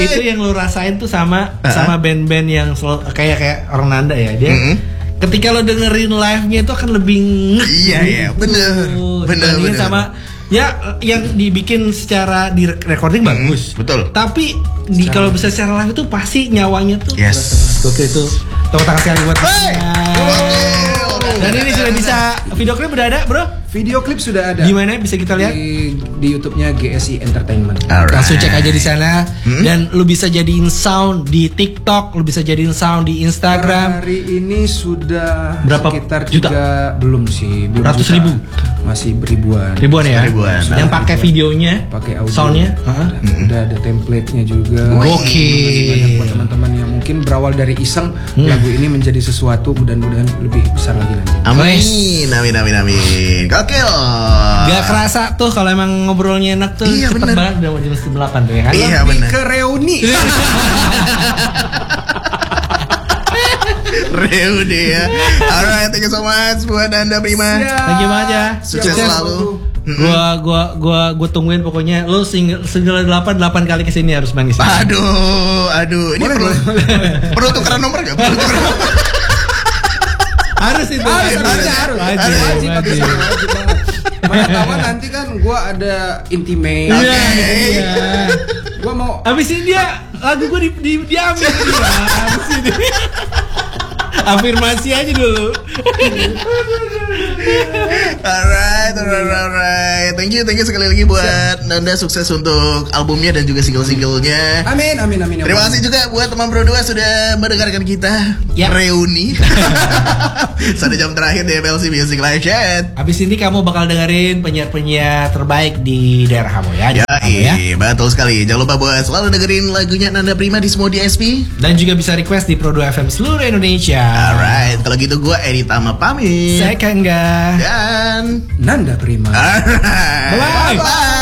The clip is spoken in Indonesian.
Itu yang lu rasain tuh sama band-band yang kayak orang Nanda ya. Dia ketika lo dengerin live-nya itu akan lebih Iya, bener. Sama ya yang dibikin secara di recording bagus. Betul. Tapi kalau bisa secara live itu pasti nyawanya tuh. Oke itu. Tepuk tangan sekali buat Dan ini sudah bisa video klip udah ada, Bro? Video klip sudah ada. Gimana bisa kita lihat? Di YouTube-nya GSI Entertainment. Langsung cek aja di sana. Dan lu bisa jadiin sound di TikTok, lu bisa jadiin sound di Instagram. Hari ini sudah berapa sekitar juta? Belum sih, belum ratus juta. ribu. Masih ribuan ya. Yang pakai videonya, pakai audio, soundnya. Udah ada template-nya juga. Gokil. Banyak buat teman-teman yang mungkin berawal dari iseng lagu ini menjadi sesuatu, mudah-mudahan lebih besar lagi nanti. Amin. Gokil. Gak kerasa tuh kalau emang ngobrolnya enak tuh. Iya, cepet bener. banget udah mau jam 8 tuh ya kan. Iya, Lebih bener. ke reuni. Reuni ya. Alright, thank you so much buat Nanda Prima. Thank you banget ya. Sukses selalu. Gua tungguin pokoknya lu single 8 kali kesini harus main kesini. Aduh. Ini perlu tukeran nomor gak? Harus itu. Harus. Wajib banget. Mana tahu nanti kan gua ada intimate. Iya. Gua mau Abis ini lagu gua diambil dia. Abis ini. Afirmasi aja dulu. Alright. Thank you sekali lagi buat Nanda, sukses untuk albumnya dan juga single-singlenya. Amin. Terima kasih juga buat teman Bro 2 sudah mendengarkan kita reuni. Sampai jam terakhir di MLC Music Live Chat. Abis ini kamu bakal dengerin penyiar-penyiar terbaik di daerah kamu ya. Iya, betul sekali. Jangan lupa buat selalu dengerin lagunya Nanda Prima di semua DSP. Dan juga bisa request di Pro 2 FM seluruh Indonesia. Alright, kalau gitu gue Edi Tama pamit. Saya Kangga Dan Nanda Prima. Alright. Bye-bye. Bye.